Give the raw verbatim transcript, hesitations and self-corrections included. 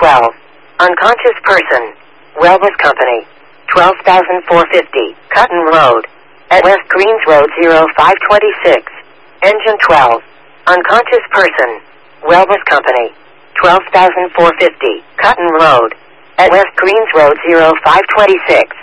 twelve. Unconscious person. Wellbus Company. twelve thousand four hundred fifty. Cotton Road. At West Greens Road zero five twenty-six. Engine twelve. Unconscious person. Wellbus Company. twelve thousand four hundred fifty. Cotton Road. At West Greens Road zero five twenty-six.